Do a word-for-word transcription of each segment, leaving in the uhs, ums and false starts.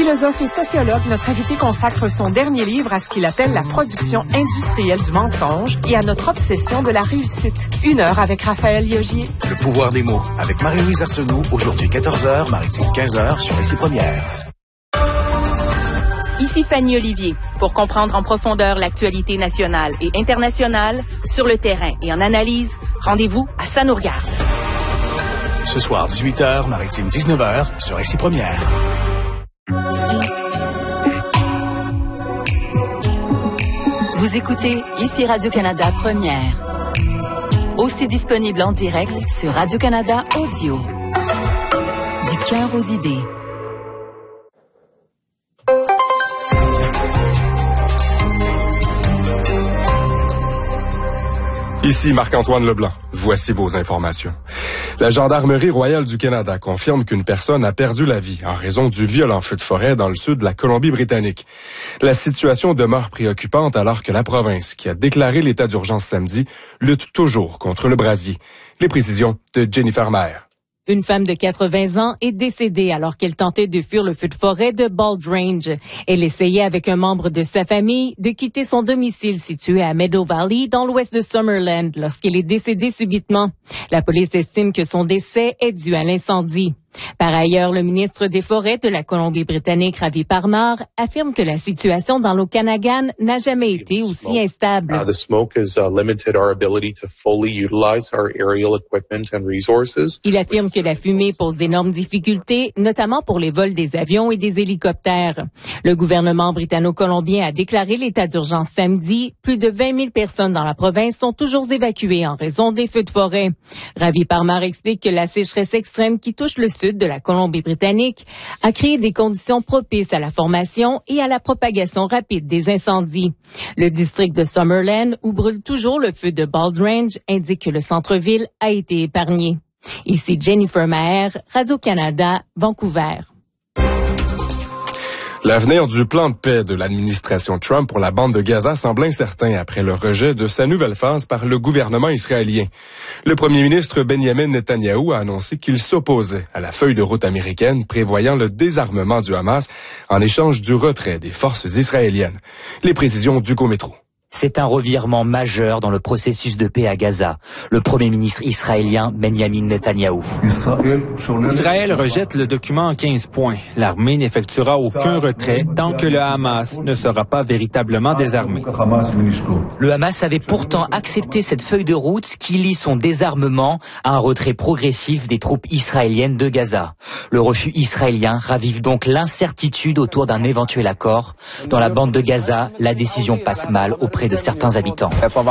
Philosophe et sociologue, notre invité consacre son dernier livre à ce qu'il appelle la production industrielle du mensonge et à notre obsession de la réussite. Une heure avec Raphaël Yogier. Le pouvoir des mots avec Marie-Louise Arsenault, aujourd'hui quatorze heures, Maritime quinze heures sur Ici Première. Ici Fanny Olivier. Pour comprendre en profondeur l'actualité nationale et internationale, sur le terrain et en analyse, rendez-vous à Ça nous regarde. Ce soir, dix-huit heures, Maritime dix-neuf heures sur Ici Première. Vous écoutez Ici Radio-Canada Première. Aussi disponible en direct sur Radio-Canada Audio. Du cœur aux idées. Ici Marc-Antoine Leblanc. Voici vos informations. La Gendarmerie royale du Canada confirme qu'une personne a perdu la vie en raison du violent feu de forêt dans le sud de la Colombie-Britannique. La situation demeure préoccupante alors que la province, qui a déclaré l'état d'urgence samedi, lutte toujours contre le brasier. Les précisions de Jennifer Maher. Une femme de quatre-vingts ans est décédée alors qu'elle tentait de fuir le feu de forêt de Bald-Range. Elle essayait avec un membre de sa famille de quitter son domicile situé à Meadow Valley dans l'ouest de Summerland lorsqu'elle est décédée subitement. La police estime que son décès est dû à l'incendie. Par ailleurs, le ministre des Forêts de la Colombie-Britannique, Ravi Parmar, affirme que la situation dans l'Okanagan n'a jamais été aussi instable. Uh, the smoke has uh, limited our ability to fully utilize our aerial equipment and resources. Il affirme que la fumée pose d'énormes difficultés, notamment pour les vols des avions et des hélicoptères. Le gouvernement britanno-colombien a déclaré l'état d'urgence samedi. Plus de vingt mille personnes dans la province sont toujours évacuées en raison des feux de forêt. Ravi Parmar explique que la sécheresse extrême qui touche le sud de la Colombie-Britannique a créé des conditions propices à la formation et à la propagation rapide des incendies. Le district de Summerland, où brûle toujours le feu de Bald-Range, indique que le centre-ville a été épargné. Ici Jennifer Maher, Radio-Canada, Vancouver. L'avenir du plan de paix de l'administration Trump pour la bande de Gaza semble incertain après le rejet de sa nouvelle phase par le gouvernement israélien. Le premier ministre Benjamin Netanyahou a annoncé qu'il s'opposait à la feuille de route américaine prévoyant le désarmement du Hamas en échange du retrait des forces israéliennes. Les précisions d'Hugo Métro. C'est un revirement majeur dans le processus de paix à Gaza. Le premier ministre israélien Benjamin Netanyahou. Israël rejette le document en quinze points. L'armée n'effectuera aucun retrait tant que le Hamas ne sera pas véritablement désarmé. Le Hamas avait pourtant accepté cette feuille de route qui lie son désarmement à un retrait progressif des troupes israéliennes de Gaza. Le refus israélien ravive donc l'incertitude autour d'un éventuel accord. Dans la bande de Gaza, la décision passe mal auprès de certains habitants.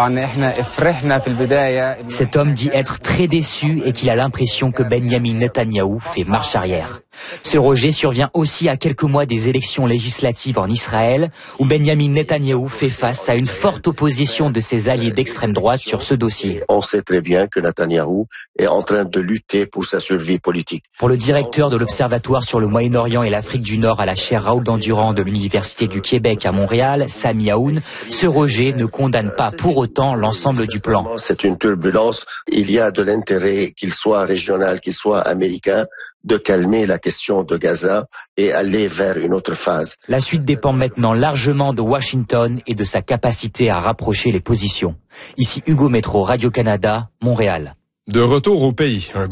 Cet homme dit être très déçu et qu'il a l'impression que Benjamin Netanyahou fait marche arrière. Ce rejet survient aussi à quelques mois des élections législatives en Israël, où Benjamin Netanyahou fait face à une forte opposition de ses alliés d'extrême droite sur ce dossier. On sait très bien que Netanyahou est en train de lutter pour sa survie politique. Pour le directeur de l'Observatoire sur le Moyen-Orient et l'Afrique du Nord à la chaire Raoul Dandurand de l'Université du Québec à Montréal, Sami Aoun, ce rejet ne condamne pas pour autant l'ensemble du plan. C'est une turbulence. Il y a de l'intérêt, qu'il soit régional, qu'il soit américain, de calmer la question de Gaza et aller vers une autre phase. La suite dépend maintenant largement de Washington et de sa capacité à rapprocher les positions. Ici Hugo Métro, Radio-Canada, Montréal. De retour au pays, un